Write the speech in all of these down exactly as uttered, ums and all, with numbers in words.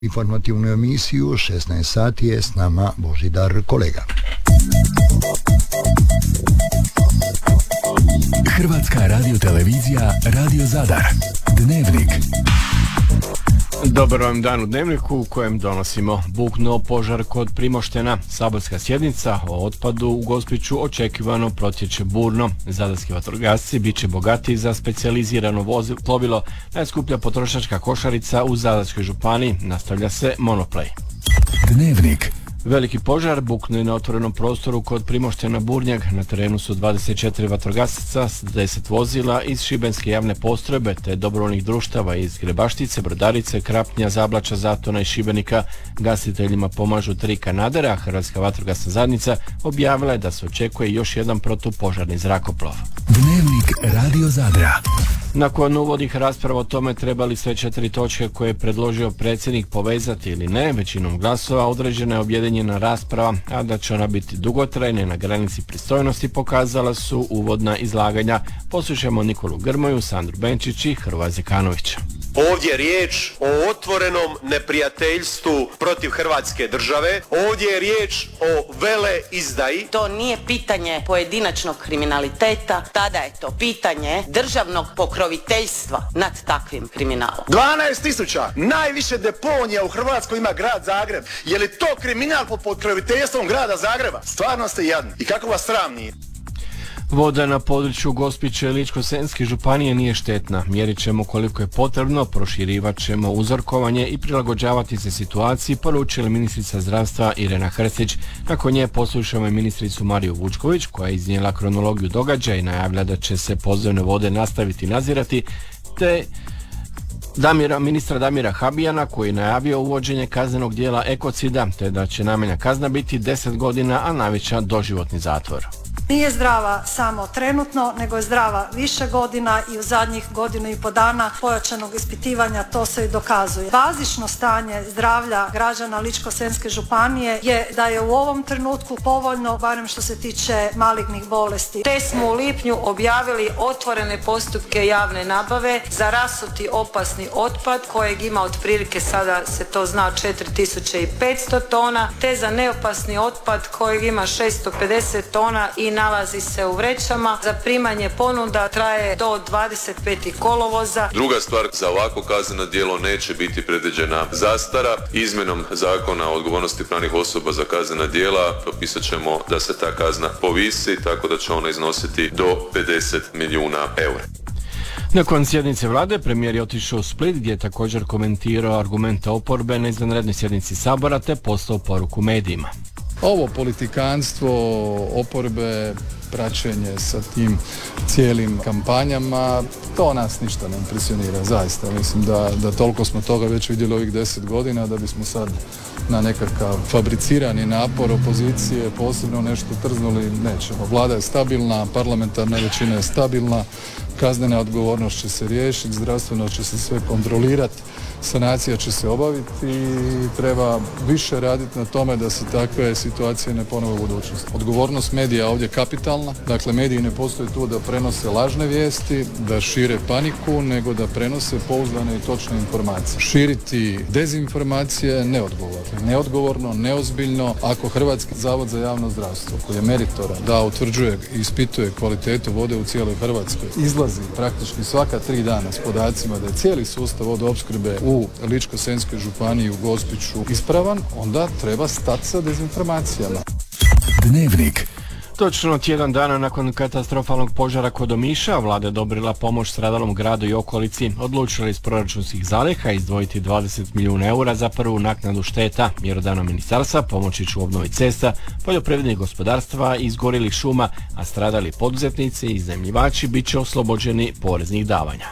Informativnu emisiju šesnaest sati je s nama Božidar Kolega. Hrvatska radiotelevizija Radio Zadar. Dnevnik. Dobar vam dan u Dnevniku u kojem donosimo buknuo požar kod Primoštena. Saborska sjednica o otpadu u Gospiću očekivano protječe burno. Zadarski vatrogasci bit će bogatiji za specijalizirano vozilo plovilo. Najskuplja potrošačka košarica u Zadarskoj županiji. Nastavlja se monoplay. Dnevnik. Veliki požar buknuo je na otvorenom prostoru kod Primoštena Burnjak. Na terenu su dvadeset četiri vatrogasaca s deset vozila iz šibenske javne postrojbe te dobrovoljnih društava iz Grebaštice, Brodarice, Krapnja, Zablača, Zatona i Šibenika. Gasiteljima pomažu tri kanadera, a Hrvatska vatrogasna zajednica objavila je da se očekuje još jedan protupožarni zrakoplov. Dnevnik Radio Zadra. Nakon uvodnih rasprava o tome treba li sve četiri točke koje je predložio predsjednik povezati ili ne, većinom glasova određena je objedinjena rasprava, a da će ona biti dugotrajna i na granici pristojnosti pokazala su uvodna izlaganja. Poslušajmo Nikolu Grmoju, Sandru Benčić i Hrvoja Zekanovića. Ovdje je riječ o otvorenom neprijateljstvu protiv Hrvatske države. Ovdje je riječ o veleizdaji. To nije pitanje pojedinačnog kriminaliteta, tada je to pitanje državnog pokroviteljstva nad takvim kriminalom. dvanaest tisuća najviše deponija u Hrvatskoj ima grad Zagreb. Je li to kriminal pod pokroviteljstvom grada Zagreba? Stvarno ste jadni. I kako vas sram nije? Voda na području Gospića i Ličko-senjske županije nije štetna. Mjerit ćemo koliko je potrebno, proširivat ćemo uzorkovanje i prilagođavati se situaciji, poručila ministrica zdravstva Irena Hrstić. Nakon nje poslušamo i ministricu Mariju Vučković, koja je iznijela kronologiju događaja i najavlja da će se podzemne vode nastaviti nadzirati, te Damira, ministra Damira Habijana, koji je najavio uvođenje kaznenog djela ekocida, te da će najmanja kazna biti deset godina, a najveća doživotni zatvor. Nije zdrava samo trenutno, nego je zdrava više godina i u zadnjih godinu i po dana pojačanog ispitivanja to se i dokazuje. Bazično stanje zdravlja građana Ličko-senjske županije je da je u ovom trenutku povoljno, barem što se tiče malignih bolesti. Te smo u lipnju objavili otvorene postupke javne nabave za rasuti opasni otpad kojeg ima otprilike, sada se to zna, četiri tisuće petsto tona, te za neopasni otpad kojeg ima šesto pedeset tona i nalazi se u vrećama. Zaprimanje ponuda traje do dvadeset petog kolovoza. Druga stvar, za ovako kazneno djelo neće biti predviđena zastara. Izmjenom zakona o odgovornosti pravnih osoba za kaznena djela propisat ćemo da se ta kazna povisi, tako da će ona iznositi do pedeset milijuna eura. Nakon sjednice vlade, premijer je otišao u Split gdje je također komentirao argumente oporbe na izvanrednoj sjednici Sabora te poslao poruku medijima. Ovo politikanstvo oporbe, praćenje sa tim cijelim kampanjama, to nas ništa ne impresionira, zaista. Mislim da, da toliko smo toga već vidjeli ovih deset godina da bismo sad na nekakav fabricirani napor opozicije posebno nešto trznuli, nećemo. Vlada je stabilna, parlamentarna većina je stabilna, kaznena odgovornost će se riješiti, zdravstveno će se sve kontrolirati, sanacija će se obaviti i treba više raditi na tome da se takve situacije ne ponove u budućnosti. Odgovornost medija ovdje je kapitalna, dakle mediji ne postoje tu da prenose lažne vijesti, da šire paniku, nego da prenose pouzdane i točne informacije. Širiti dezinformacije je neodgovorno. Neodgovorno, neozbiljno. Ako Hrvatski zavod za javno zdravstvo, koji je meritoran da utvrđuje i ispituje kvalitetu vode u cijeloj Hrvatskoj, izlazi praktički svaka tri dana s podacima da je cijeli sustav vodoopskrbe u Ličko-senjskoj županiji u Gospiću ispravan, onda treba stati sa dezinformacijama. Dnevnik. Točno tjedan dana nakon katastrofalnog požara kod Omiša, vlada je odobrila pomoć stradalom gradu i okolici. Odlučila iz proračunskih zaliha izdvojiti dvadeset milijuna eura za prvu naknadu šteta. Mjerodavno ministarstva pomoći će u obnovi cesta, poljoprivrednih gospodarstva i izgorjelih šuma, a stradali poduzetnici i iznajmljivači bit će oslobođeni poreznih davanja.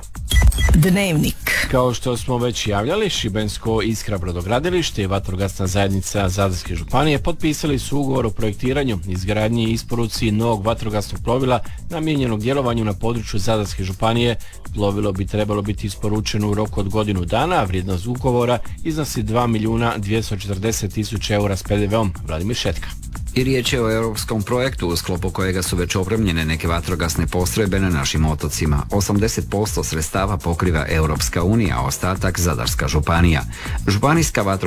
Dnevnik. Kao što smo već javljali, Šibensko Iskra brodogradilište i vatrogasna zajednica Zadarske županije potpisali su ugovor o projektiranju, izgradnji i isporuci novog vatrogasnog plovila namijenjenog djelovanju na području Zadarske županije. Plovilo bi trebalo biti isporučeno u roku od godinu dana, a vrijednost ugovora iznosi dva milijuna dvjesto četrdeset tisuća eura s P D V-om. Vladimir Šetka. I riječ je o europskom projektu u sklopu kojega su već opremljene neke vatrogasne postrojbe na našim otocima. osamdeset posto sredstava pokriva Europska unija, a ostatak Zadarska županija. Županijska vatrogasna